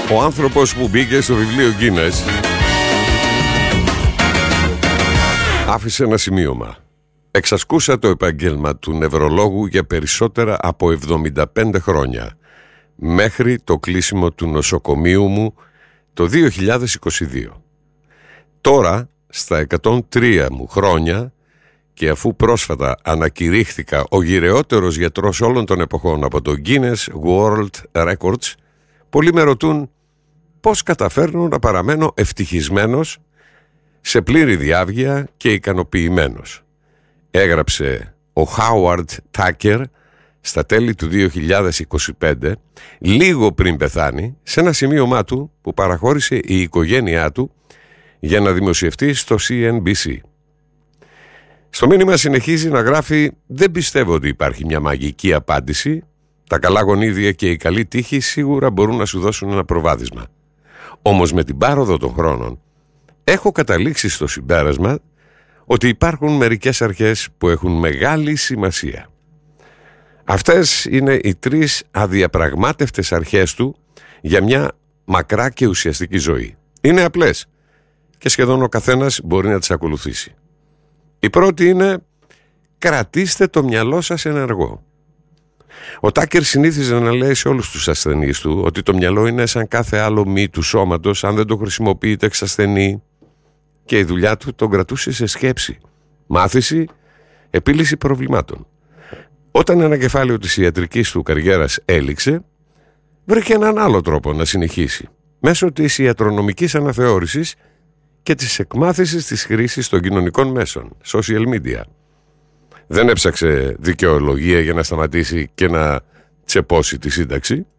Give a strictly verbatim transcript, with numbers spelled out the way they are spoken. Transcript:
Ο άνθρωπος που μπήκε στο βιβλίο Guinness άφησε ένα σημείωμα. Εξασκούσα το επάγγελμα του νευρολόγου για περισσότερα από εβδομήντα πέντε χρόνια, μέχρι το κλείσιμο του νοσοκομείου μου το δύο χιλιάδες είκοσι δύο. Τώρα, στα εκατόν τρία μου χρόνια, και αφού πρόσφατα ανακηρύχθηκα ο γυρεότερος γιατρός όλων των εποχών από το Guinness World Records, πολλοί με ρωτούν πώς καταφέρνω να παραμένω ευτυχισμένος, σε πλήρη διάβγεια και ικανοποιημένος. Έγραψε ο Χάουαρντ Τάκερ στα τέλη του δύο χιλιάδες είκοσι πέντε, λίγο πριν πεθάνει, σε ένα σημείωμά του που παραχώρησε η οικογένειά του για να δημοσιευτεί στο σι εν μπι σι. Στο μήνυμα συνεχίζει να γράφει: «Δεν πιστεύω ότι υπάρχει μια μαγική απάντηση. Τα καλά γονίδια και η καλή τύχη σίγουρα μπορούν να σου δώσουν ένα προβάδισμα. Όμως με την πάροδο των χρόνων έχω καταλήξει στο συμπέρασμα ότι υπάρχουν μερικές αρχές που έχουν μεγάλη σημασία. Αυτές είναι οι τρεις αδιαπραγμάτευτες αρχές του για μια μακρά και ουσιαστική ζωή. Είναι απλές και σχεδόν ο καθένας μπορεί να τις ακολουθήσει. Η πρώτη είναι: κρατήστε το μυαλό σας ενεργό». Ο Τάκερ συνήθιζε να λέει σε όλους τους ασθενείς του ότι το μυαλό είναι σαν κάθε άλλο μυ του σώματος, αν δεν το χρησιμοποιείτε εξασθενεί, και η δουλειά του τον κρατούσε σε σκέψη, μάθηση, επίλυση προβλημάτων. Όταν ένα κεφάλαιο της ιατρικής του καριέρας έληξε, βρήκε έναν άλλο τρόπο να συνεχίσει, μέσω της ιατρονομικής αναθεώρησης και της εκμάθησης της χρήσης των κοινωνικών μέσων, social media. Δεν έψαξε δικαιολογία για να σταματήσει και να τσεπώσει τη σύνταξη.